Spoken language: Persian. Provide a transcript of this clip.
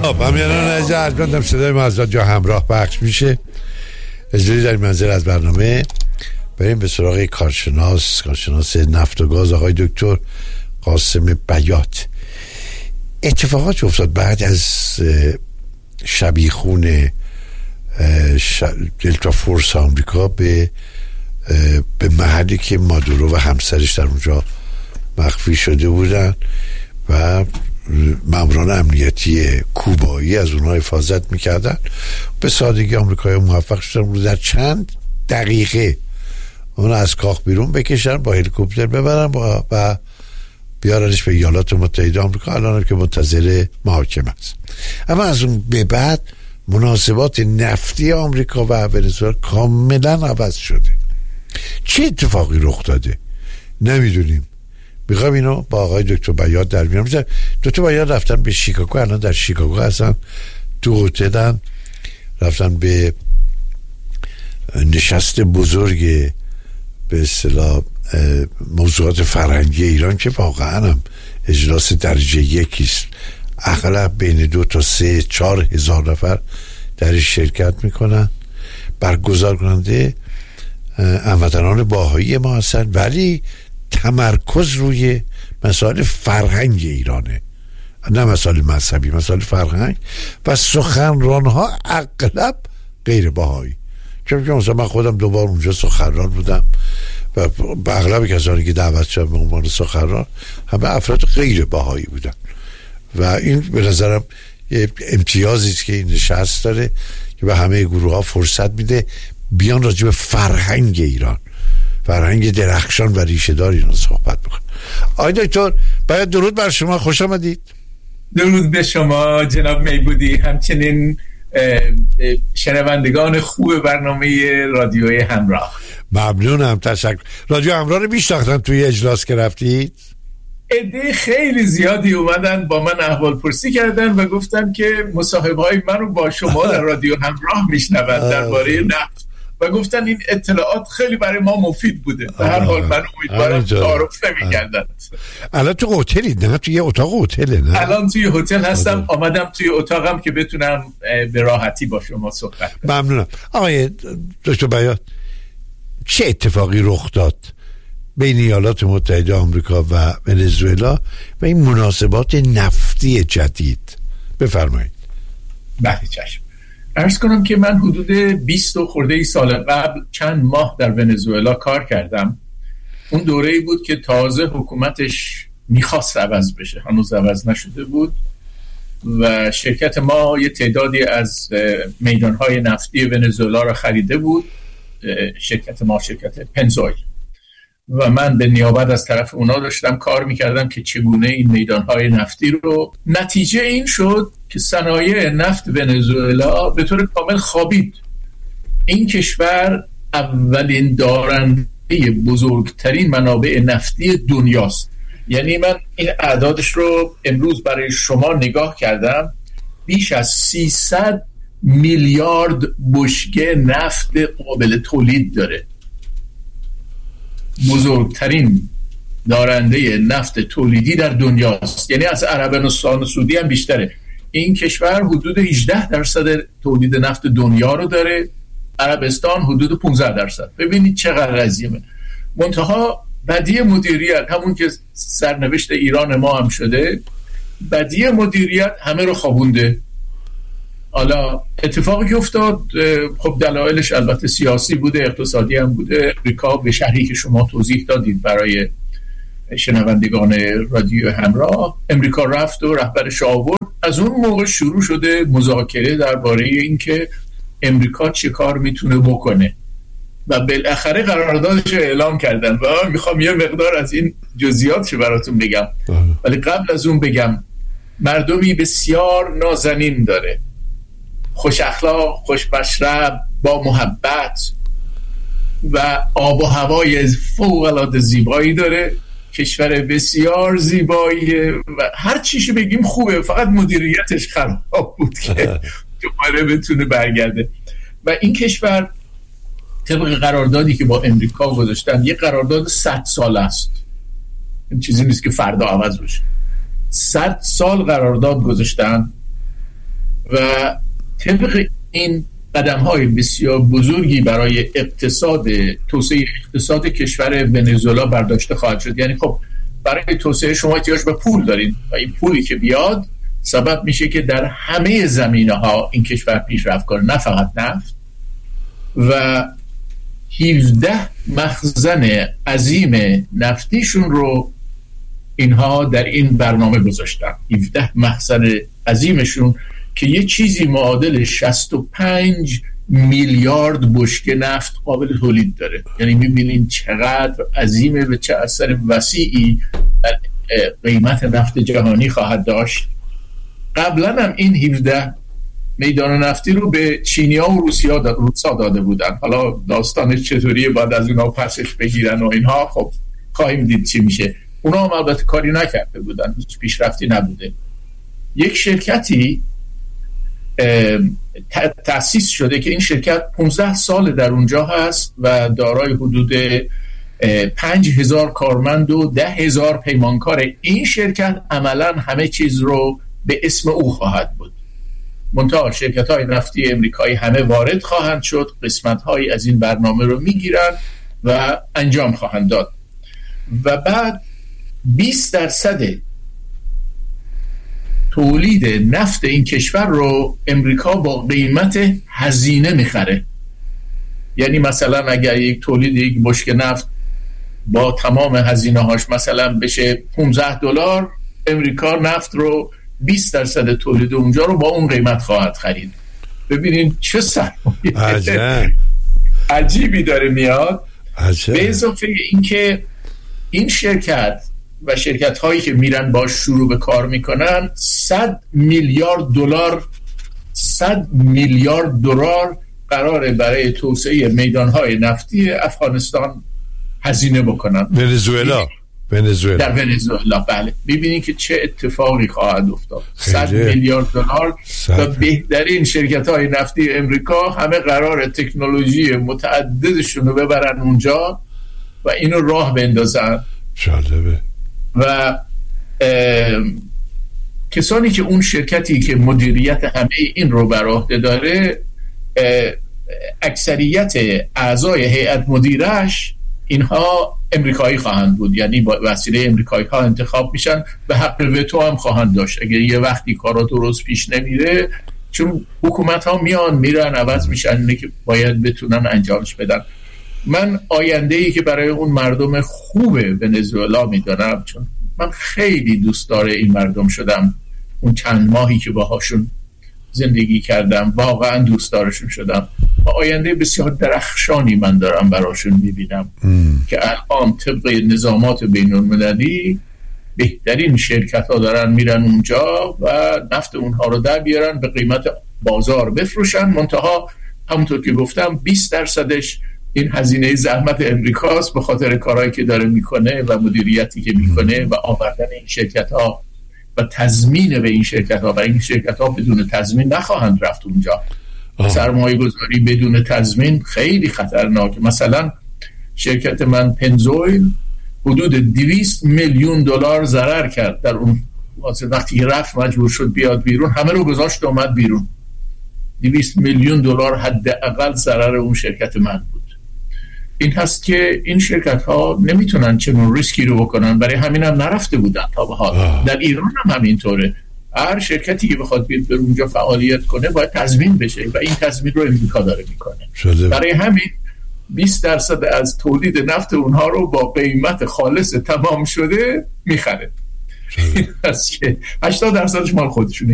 ممنونم از ارجمندم. صدای ما از رادیو همراه پخش میشه. اجازه در منزل از برنامه بریم به سراغ کارشناس نفت و گاز آقای دکتر قاسم بیات. اتفاقات افتاد بعد از شبیخون دلتا فورس آمریکا به محلی که مادورو و همسرش در اونجا مخفی شده بودن و ماموران امنیتی کوبایی از اونها حفاظت میکردن. به سادگی آمریکایی موفق شدن در چند دقیقه اون از کاخ بیرون بکشن، با هلیکوپتر ببرن و بیارنش به ایالات متحده آمریکا. الان هم که منتظر محاکمه است. اما از اون به بعد مناسبات نفتی آمریکا و ونزوئلا کاملا عوض شده. چه اتفاقی رخ داده نمیدونیم. میخوام اینو با آقای دکتر بیات در میارم. دکتر بیات رفتن به شیکاگو، الان در شیکاگو هستن، تو هتلن، رفتن به نشست بزرگ به اصطلاح موضوعات فرهنگی ایران که واقعا هم اجلاس درجه یکیست. اغلب بین 2 تا 3 4 هزار نفر درش شرکت میکنن. برگزار کننده هموطنان باهایی ما هستن، ولی تمرکز روی مسائل فرهنگ ایرانه، نه مسائل مذهبی، مسائل فرهنگ. و سخنرانها اغلب غیر باهایی. چون مثلا من خودم 2 بار اونجا سخنران بودم و اغلب کسانی که دعوت شدن به عنوان سخنران همه افراد غیر باهایی بودن و این به نظرم امتیازی است که این نشست داره که به همه گروه ها فرصت میده بیان راجع به فرهنگ ایران، فرهنگ درخشان و ریشه دار ایران صحبت بکن. آقای دکتر باید درود بر شما، خوش آمدید. درود به شما جناب میبودی، همچنین شنوندگان خوب برنامه رادیوی همراه. ممنونم، تشکر. رادیو همراه رو میشناختن توی اجلاس که رفتید؟ عده خیلی زیادی اومدن با من احوال پرسی کردن و گفتن که مصاحبه‌های من رو با شما در رادیو همراه میشنوند درباره نفت و گفتن این اطلاعات خیلی برای ما مفید بوده. به هر حال من امیدوارم تعارف نمی‌کردن. الان تو هتلی؟ نه توی اتاق هتل؟ نه الان توی هتل هستم. آمدم توی اتاقم که بتونم به راحتی با شما صحبت کنم. ممنونم. آقای دکتر بیات، چه اتفاقی رخ داد بین ایالات متحده آمریکا و ونزوئلا و این مناسبات نفتی جدید؟ بفرمایید. بله چشم. عرض کنم که من حدود 20 خورده سال قبل چند ماه در ونزوئلا کار کردم. اون دوره‌ای بود که تازه حکومتش میخواست عوض بشه، هنوز عوض نشده بود و شرکت ما یه تعدادی از میدانهای نفتی ونزوئلا را خریده بود. شرکت ما شرکت پنزویل و من به نیابت از طرف اونا داشتم کار میکردم که چگونه این میدانهای نفتی رو. نتیجه این شد که صنایع نفت ونزوئلا به طور کامل خوابید. این کشور اولین دارنده بزرگترین منابع نفتی دنیاست. یعنی من این اعدادش رو امروز برای شما نگاه کردم. بیش از 300 میلیارد بشکه نفت قابل تولید داره. بزرگترین دارنده نفت تولیدی در دنیاست، یعنی از عربستان و سعودی هم بیشتره. این کشور حدود 18% تولید نفت دنیا رو داره، عربستان حدود 15%. ببینید چقدر قضیه. منتها بدی مدیریت، همون که سرنوشت ایران ما هم شده، بدی مدیریت همه رو خوابونده. حالا اتفاقی که افتاد خب دلایلش البته سیاسی بوده، اقتصادی هم بوده. امریکا به شرحی که شما توضیح دادید برای شنوندگان رادیو همراه، امریکا رفت و رهبرش آورد. از اون موقع شروع شده مذاکره درباره اینکه امریکا چه کار میتونه بکنه و بالاخره قراردادش رو اعلام کردن و من میخوام یه مقدار از این جزئیاتش براتون بگم. ولی قبل از اون بگم مردمی بسیار نازنین داره، خوش اخلاق، خوش مشرب، با محبت و آب و هوای فوق العاده زیبایی داره. کشور بسیار زیباییه و هر چیشو بگیم خوبه، فقط مدیریتش خراب بود که دوباره بتونه برگرده. و این کشور طبق قراردادی که با امریکا گذاشتن یه قرارداد 100 ساله است. این چیزی نیست که فردا عوض بشه. 100 سال قرارداد گذاشتن و طبق این قدم‌های بسیار بزرگی برای توسعه اقتصاد کشور ونزوئلا برداشته خواهد شد. یعنی خب برای توسعه شما احتیاج به پول دارین و این پولی که بیاد سبب میشه که در همه زمینه‌ها این کشور پیشرفت کنه، نه فقط نفت. و 17 مخزن عظیم نفتیشون رو اینها در این برنامه گذاشتن. 17 مخزن عظیمشون که یه چیزی معادل 65 میلیارد بشکه نفت قابل تولید داره. یعنی میبینین چقدر عظیمه و چه اثر وسیعی در قیمت نفت جهانی خواهد داشت. قبلا هم این 17 میدان نفتی رو به چینی‌ها و روسا داده بودن. حالا داستانش چطوریه، بعد از اونها پسش بگیرن و اینها، خب خواهیم دید چی میشه. اونا هم البته کاری نکرده بودن، هیچ پیشرفتی نبوده. یک شرکتی تأسیس شده که این شرکت 15 سال در اونجا هست و دارای حدود 5,000 کارمند و 10,000 پیمانکار. این شرکت عملا همه چیز رو به اسم او خواهد بود. منتها شرکت‌های نفتی امریکایی همه وارد خواهند شد، قسمت‌هایی از این برنامه رو میگیرن و انجام خواهند داد و بعد 20% تولید نفت این کشور رو امریکا با قیمت هزینه میخره. یعنی مثلا اگر یک تولید یک بشکه نفت با تمام هزینه هاش مثلا بشه $15، امریکا نفت رو 20% تولید اونجا رو با اون قیمت خواهد خرید. ببینین چه سرمایه عجیبی داره میاد. به اضافه اینکه این شرکت و شرکت هایی که میرن باش شروع به کار میکنن 100 میلیارد دلار قراره برای توسعه میدان های نفتی افغانستان هزینه بکنن. ونزوئلا در ونزوئلا. بله، ببینید که چه اتفاقی خواهد افتاد. 100 میلیارد دلار و بهترین شرکت های نفتی امریکا همه قرار تکنولوژی متعددشون رو ببرن اونجا و اینو راه بندازن. جالبه. و کسانی که اون شرکتی که مدیریت همه این رو بر عهده داره، اکثریت اعضای هیئت مدیرش اینها امریکایی خواهند بود. یعنی با وسیله امریکایی ها انتخاب میشن، به حق وتو هم خواهند داشت اگر یه وقتی کارا درست پیش نمیره، چون حکومت ها میرن عوض میشن، اینه که باید بتونن انجامش بدن. من آینده‌ای که برای اون مردم خوب ونزوئلا میدارم، چون من خیلی دوستدار این مردم شدم. اون چند ماهی که باهاشون زندگی کردم واقعا دوستدارشون شدم و آینده بسیار درخشانی من دارم براشون میبینم که الان طبق نظامات بین‌المللی بهترین شرکت ها دارن میرن اونجا و نفت اونها رو در بیارن، به قیمت بازار بفروشن. منتها همونطور که گفتم 20%ش این هزینه زحمت امریکاست به خاطر کارهایی که داره میکنه و مدیریتی که میکنه و آوردن این شرکت ها و تضمین به این شرکت ها. و این شرکت ها بدون تضمین نخواهند رفت اونجا. سرمایه گذاری بدون تضمین خیلی خطرناکه. مثلا شرکت من پنزویل حدود 200 میلیون دلار ضرر کرد در اون وقتی رفت مجبور شد بیاد بیرون، همه رو گذاشت اومد بیرون. 200 میلیون دلار حداقل ضرر اون شرکت من بود. این هست که این شرکت ها نمیتونن چنون ریسکی رو بکنن، برای همین هم نرفته بودن تا به حال. در ایران هم همینطوره. هر شرکتی که بخواد بیاد بر اونجا فعالیت کنه باید تضمین بشه و این تضمین رو امریکا داره میکنه. برای همین 20% از تولید نفت اونها رو با قیمت خالص تمام شده میخره. این هست که 80% مال خودشونه.